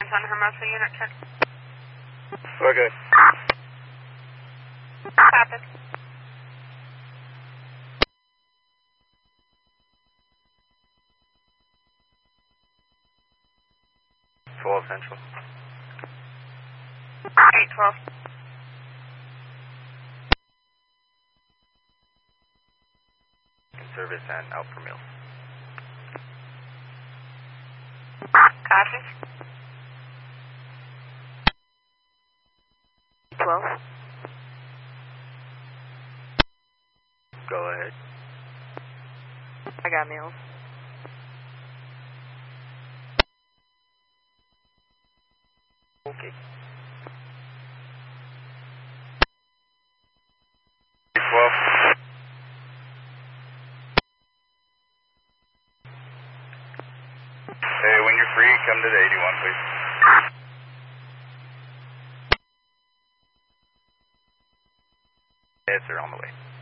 On Hermosa unit check. Okay. Copy. Full Central. 812. In service and out for meals. Copy. 12. Go ahead. I got meals. Okay. 12. Hey, when you're free, come to the 81, please. Yes, sir, on the way.